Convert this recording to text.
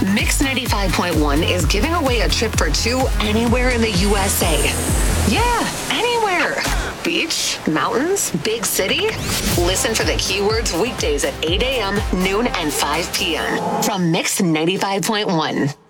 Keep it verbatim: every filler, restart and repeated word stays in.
Mix ninety-five point one is giving away a trip for two anywhere in the U S A. Yeah, anywhere. Beach, mountains, big city. Listen for the keywords weekdays at eight a.m., noon, and five p.m. from Mix ninety-five point one.